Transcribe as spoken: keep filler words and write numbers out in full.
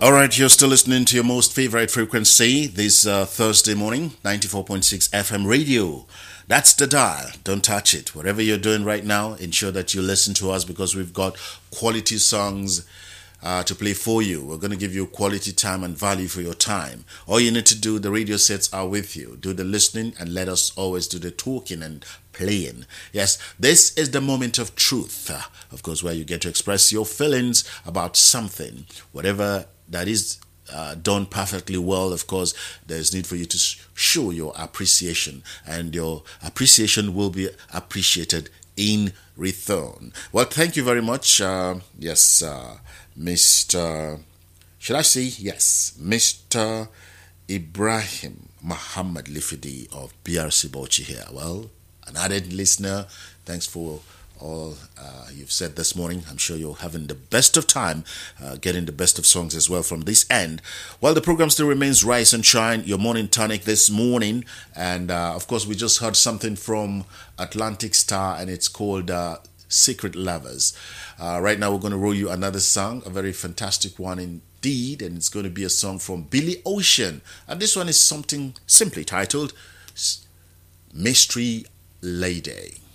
All right, you're still listening to your most favorite frequency this uh, Thursday morning, ninety-four point six F M radio. That's the dial. Don't touch it. Whatever you're doing right now, ensure that you listen to us because we've got quality songs uh, to play for you. We're going to give you quality time and value for your time. All you need to do, the radio sets are with you. Do the listening and let us always do the talking and playing. Yes, this is the moment of truth, uh, of course, where you get to express your feelings about something, whatever that is uh, done perfectly well. Of course, there's need for you to show your appreciation, and your appreciation will be appreciated in return. Well, thank you very much. Uh, yes, uh, Mister Should I say yes, Mister Ibrahim Muhammad Lifidi of B R C Bauchi here. Well, an added listener, thanks for all uh, you've said this morning. I'm sure you're having the best of time, uh, getting the best of songs as well from this end. Well, the program still remains Rise and Shine, your morning tonic this morning. And uh, of course, we just heard something from Atlantic Star, and it's called uh, Secret Lovers. Uh, right now, we're going to roll you another song, a very fantastic one indeed. And it's going to be a song from Billy Ocean. And this one is something simply titled Mystery Lady.